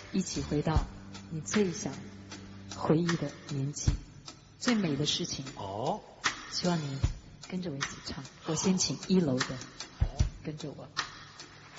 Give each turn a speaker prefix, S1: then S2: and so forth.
S1: 一起回到你最想回忆的年纪，最美的事情。
S2: 哦，
S1: 希望你跟着我一起唱。我先请1楼的跟着我。